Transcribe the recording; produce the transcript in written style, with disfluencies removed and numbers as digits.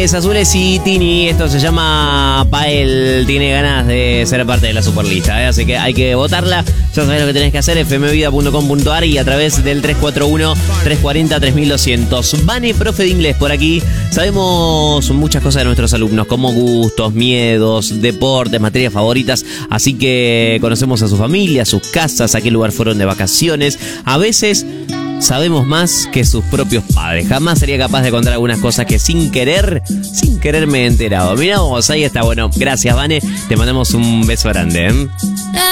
colores azules y Tini, esto se llama Pael, tiene ganas de ser parte de la Superlista, ¿eh? Así que hay que votarla. Ya sabés lo que tenés que hacer, fmvida.com.ar y a través del 341-340-3200. Vane, profe de inglés, por aquí. Sabemos muchas cosas de nuestros alumnos, como gustos, miedos, deportes, materias favoritas. Así que conocemos a su familia, sus casas, a qué lugar fueron de vacaciones. A veces sabemos más que sus propios padres. Jamás sería capaz de contar algunas cosas que sin querer me he enterado. Mirá vos, ahí está. Bueno, gracias, Vane. Te mandamos un beso grande, ¿eh?